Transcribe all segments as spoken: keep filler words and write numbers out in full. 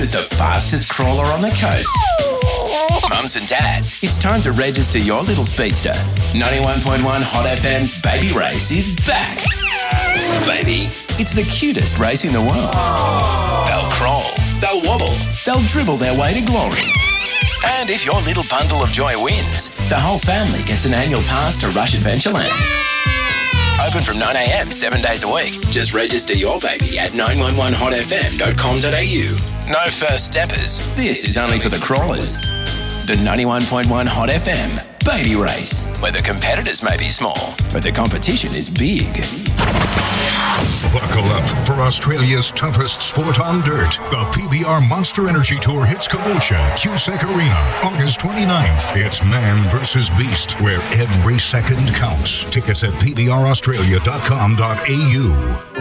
is the fastest crawler on the coast. Mums and dads, it's time to register your little speedster. ninety-one point one Hot F M's Baby Race is back. Baby, it's the cutest race in the world. They'll crawl, they'll wobble, they'll dribble their way to glory. And if your little bundle of joy wins, the whole family gets an annual pass to Rush Adventureland. Open from nine a m, seven days a week. Just register your baby at nine one one hot f m dot com dot a u. No first steppers. This is only for the crawlers. The ninety-one point one Hot F M Baby Race, where the competitors may be small, but the competition is big. Buckle up for Australia's toughest sport on dirt. The P B R Monster Energy Tour hits Caboolture, Cusack Arena, August twenty-ninth. It's man versus beast, where every second counts. Tickets at p b r australia dot com dot a u.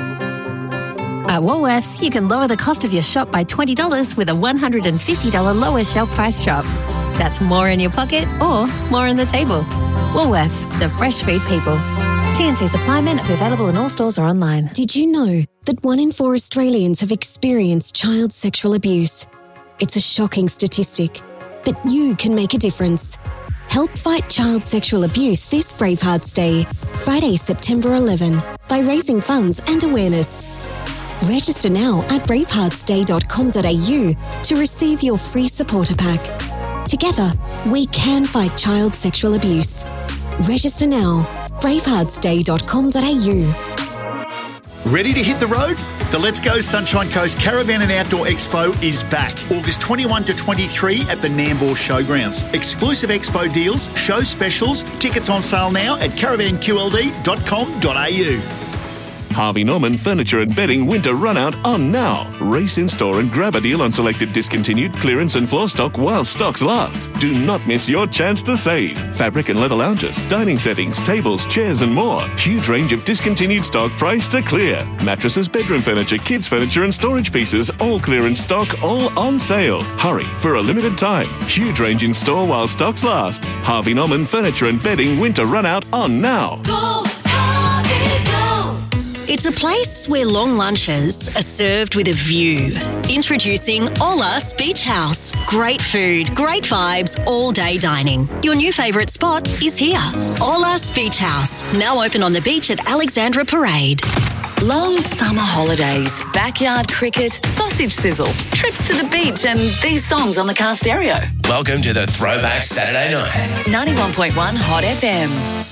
At Woolworths, you can lower the cost of your shop by twenty dollars with a one hundred fifty dollars lower shelf price shop. That's more in your pocket or more on the table. Woolworths, the fresh food people. T N C supply may not be available in all stores or online. Did you know that one in four Australians have experienced child sexual abuse? It's a shocking statistic, but you can make a difference. Help fight child sexual abuse this Bravehearts Day, Friday, September eleventh, by raising funds and awareness. Register now at bravehearts day dot com dot a u to receive your free supporter pack. Together, we can fight child sexual abuse. Register now, bravehearts day dot com dot a u. Ready to hit the road? The Let's Go Sunshine Coast Caravan and Outdoor Expo is back, August twenty-first to twenty-third at the Nambour Showgrounds. Exclusive expo deals, show specials, tickets on sale now at caravan q l d dot com dot a u. Harvey Norman Furniture and Bedding Winter Runout on now. Race in store and grab a deal on selected discontinued clearance and floor stock while stocks last. Do not miss your chance to save. Fabric and leather lounges, dining settings, tables, chairs and more. Huge range of discontinued stock priced to clear. Mattresses, bedroom furniture, kids furniture and storage pieces, all clearance stock, all on sale. Hurry for a limited time. Huge range in store while stocks last. Harvey Norman Furniture and Bedding Winter Runout on now. Go, Harvey, go! It's a place where long lunches are served with a view. Introducing Ola's Beach House. Great food, great vibes, all-day dining. Your new favourite spot is here. Ola's Beach House, now open on the beach at Alexandra Parade. Long summer holidays, backyard cricket, sausage sizzle, trips to the beach and these songs on the car stereo. Welcome to the Throwback Saturday Night. ninety-one point one Hot F M.